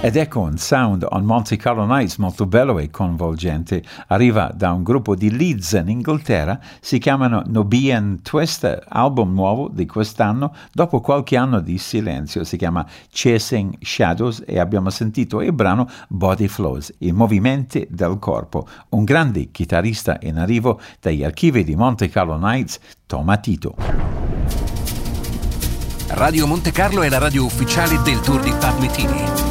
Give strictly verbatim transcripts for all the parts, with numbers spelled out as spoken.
Ed ecco un sound on Monte Carlo Nights molto bello e coinvolgente. Arriva da un gruppo di Leeds in Inghilterra, si chiamano Nubian Twist, album nuovo di quest'anno, dopo qualche anno di silenzio. Si chiama Chasing Shadows e abbiamo sentito il brano Body Flows, i movimenti del corpo. Un grande chitarrista in arrivo dagli archivi di Monte Carlo Nights, Tomatito. Radio Monte Carlo è la radio ufficiale del tour di Pat Metheny.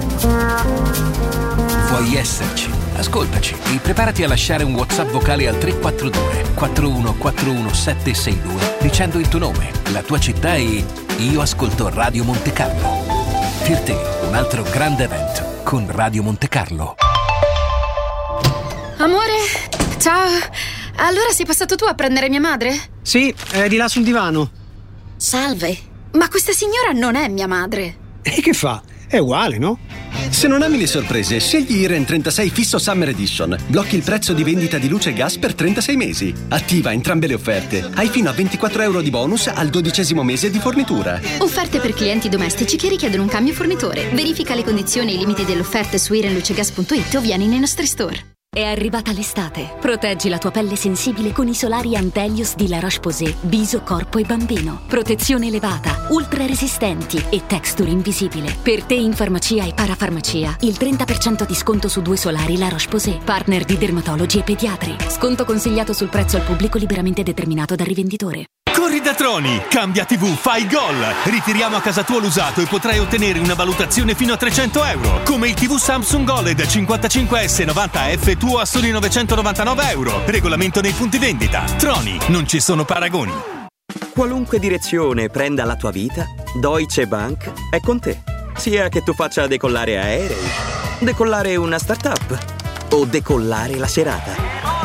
Vuoi esserci? Ascoltaci e preparati a lasciare un WhatsApp vocale al tre quattro due quattro uno quattro uno sette sei due dicendo il tuo nome, la tua città e io ascolto Radio Monte Carlo. Per te un altro grande evento con Radio Monte Carlo. Amore, ciao. Allora sei passato tu a prendere mia madre? Sì, è di là sul divano. Salve, ma questa signora non è mia madre. E che fa? È uguale, no? Se non ami le sorprese, scegli Iren trentasei Fisso Summer Edition. Blocchi il prezzo di vendita di luce e gas per trentasei mesi. Attiva entrambe le offerte. Hai fino a ventiquattro euro di bonus al dodicesimo mese di fornitura. Offerte per clienti domestici che richiedono un cambio fornitore. Verifica le condizioni e i limiti dell'offerta su irenlucegas punto it o vieni nei nostri store. È arrivata l'estate. Proteggi la tua pelle sensibile con i solari Antelios di La Roche-Posay, viso, corpo e bambino. Protezione elevata, ultra resistenti e texture invisibile. Per te in farmacia e parafarmacia, il trenta per cento di sconto su due solari La Roche-Posay, partner di dermatologi e pediatri. Sconto consigliato sul prezzo al pubblico liberamente determinato dal rivenditore. Corri da Troni, cambia tivù, fai gol. Ritiriamo a casa tua l'usato e potrai ottenere una valutazione fino a trecento euro. Come il tivù Samsung OLED cinquantacinque S novanta F tuo a soli novecentonovantanove euro. Regolamento nei punti vendita. Troni, non ci sono paragoni. Qualunque direzione prenda la tua vita, Deutsche Bank è con te. Sia che tu faccia decollare aerei, decollare una startup o decollare la serata.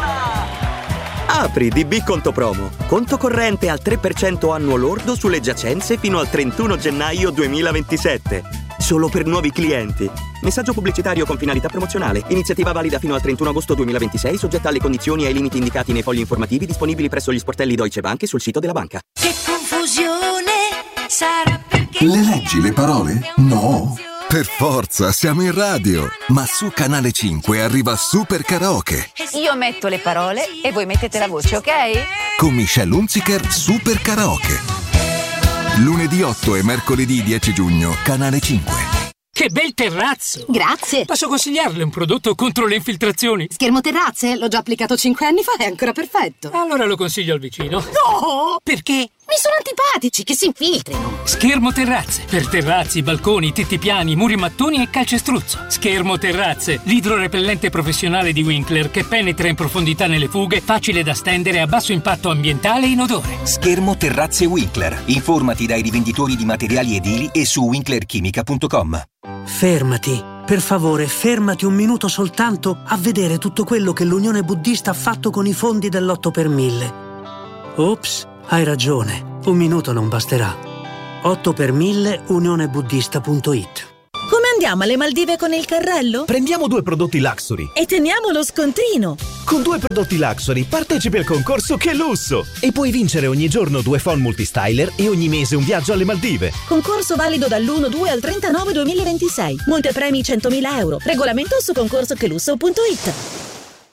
Apri D B Conto Promo. Conto corrente al tre per cento annuo lordo sulle giacenze fino al trentuno gennaio duemilaventisette. Solo per nuovi clienti. Messaggio pubblicitario con finalità promozionale. Iniziativa valida fino al trentuno agosto duemilaventisei, soggetta alle condizioni e ai limiti indicati nei fogli informativi disponibili presso gli sportelli Deutsche Bank e sul sito della banca. Che confusione sarà perché... Le leggi le parole? No! Per forza, siamo in radio! Ma su Canale cinque arriva Super Karaoke. Io metto le parole e voi mettete la voce, ok? Con Michelle Hunziker, Super Karaoke. Lunedì otto e mercoledì dieci giugno, Canale cinque. Che bel terrazzo! Grazie! Posso consigliarle un prodotto contro le infiltrazioni? Schermo terrazze? L'ho già applicato cinque anni fa, è ancora perfetto. Allora lo consiglio al vicino. No! Perché? Mi sono antipatici, che si infiltrino. Schermo terrazze. Per terrazzi, balconi, tetti piani, muri mattoni e calcestruzzo. Schermo terrazze. L'idrorepellente professionale di Winkler che penetra in profondità nelle fughe, facile da stendere, a basso impatto ambientale e inodore. Schermo terrazze Winkler. Informati dai rivenditori di materiali edili e su winkler chimica punto com. Fermati, per favore, fermati un minuto soltanto a vedere tutto quello che l'Unione Buddista ha fatto con i fondi dell'otto per mille. Ops, hai ragione, un minuto non basterà. otto per mille unione buddista punto it. Come andiamo alle Maldive con il carrello? Prendiamo due prodotti Luxury e teniamo lo scontrino. Con due prodotti Luxury partecipi al concorso Che Lusso e puoi vincere ogni giorno due phone multistyler e ogni mese un viaggio alle Maldive. Concorso valido dall'primo due al trentanove duemilaventisei. Montepremi centomila euro. Regolamento su concorso che lusso punto it.